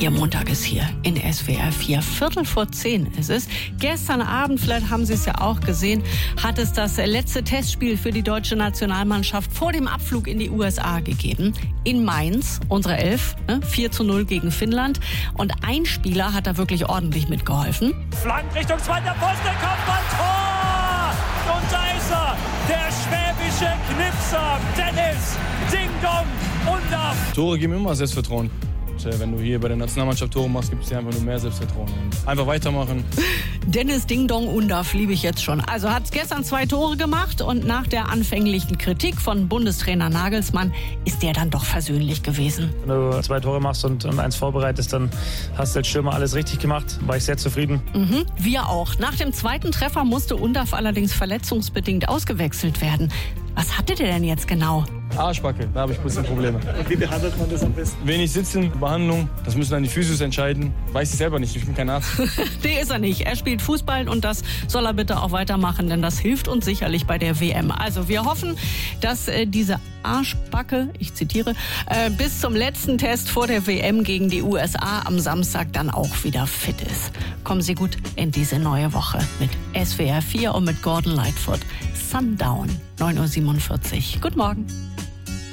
Ihr Montag ist hier in SWR 4. 9:15 ist es. Gestern Abend, vielleicht haben Sie es ja auch gesehen, hat es das letzte Testspiel für die deutsche Nationalmannschaft vor dem Abflug in die USA gegeben. In Mainz, unsere 11, 4:0 gegen Finnland. Und ein Spieler hat da wirklich ordentlich mitgeholfen. Flank Richtung zweiter Pfosten, Kopfball, Tor! Und da ist er, der schwäbische Knipser, Dennis Ding Dong Undaff. Tore geben immer Selbstvertrauen. Wenn du hier bei der Nationalmannschaft Tore machst, gibt es dir einfach nur mehr Selbstvertrauen. Und einfach weitermachen. Dennis Ding Dong Undaff liebe ich jetzt schon. Also hat gestern 2 Tore gemacht und nach der anfänglichen Kritik von Bundestrainer Nagelsmann ist der dann doch versöhnlich gewesen. Wenn du 2 Tore machst und 1 vorbereitest, dann hast du als Stürmer alles richtig gemacht. War ich sehr zufrieden. Wir auch. Nach dem 2. Treffer musste Undaff allerdings verletzungsbedingt ausgewechselt werden. Was hatte der denn jetzt genau? Arschbacke, da habe ich ein bisschen Probleme. Und wie behandelt man das am besten? Wenig sitzen, Behandlung, das müssen dann die Physios entscheiden. Weiß ich selber nicht, ich bin kein Arzt. Nee, ist er nicht. Er spielt Fußball und das soll er bitte auch weitermachen, denn das hilft uns sicherlich bei der WM. Also wir hoffen, dass diese Arschbacke, ich zitiere, bis zum letzten Test vor der WM gegen die USA am Samstag dann auch wieder fit ist. Kommen Sie gut in diese neue Woche mit SWR 4 und mit Gordon Lightfoot. Sundown, 9:47 Uhr. Guten Morgen.